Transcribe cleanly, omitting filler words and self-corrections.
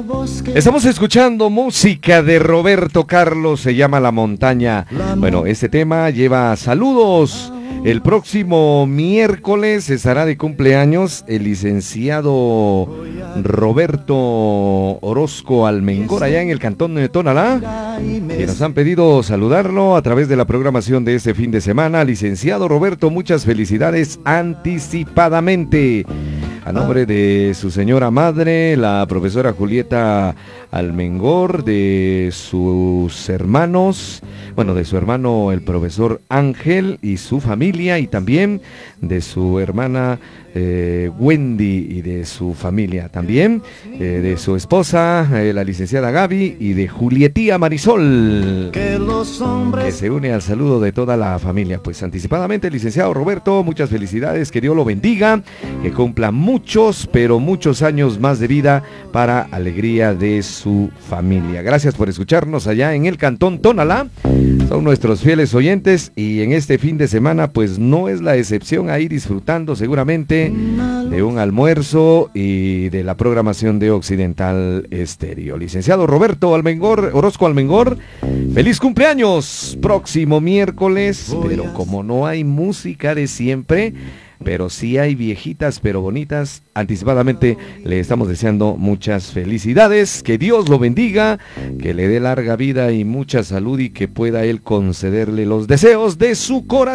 Estamos escuchando música de Roberto Carlos, se llama La Montaña. Bueno, este tema lleva saludos. El próximo miércoles estará de cumpleaños el licenciado Roberto Orozco Almengor, allá en el cantón de Tonalá, que nos han pedido saludarlo a través de la programación de este fin de semana. Licenciado Roberto, muchas felicidades anticipadamente. A nombre de su señora madre, la profesora Julieta Almengor, de sus hermanos, bueno, de su hermano el profesor Ángel y su familia, y también de su hermana Wendy y de su familia, también de su esposa, la licenciada Gaby, y de Julietía Marisol, que se une al saludo de toda la familia. Pues anticipadamente, licenciado Roberto, muchas felicidades, que Dios lo bendiga, que cumpla muchos, pero muchos años más de vida para alegría de su familia. Gracias por escucharnos allá en el cantón Tonalá, son nuestros fieles oyentes, y en este fin de semana pues no es la excepción, ahí disfrutando seguramente de un almuerzo y de la programación de Occidental Estéreo. Licenciado Roberto Almengor, Orozco Almengor, feliz cumpleaños, próximo miércoles, pero como no hay música de siempre, pero sí hay viejitas pero bonitas, anticipadamente le estamos deseando muchas felicidades, que Dios lo bendiga, que le dé larga vida y mucha salud, y que pueda Él concederle los deseos de su corazón.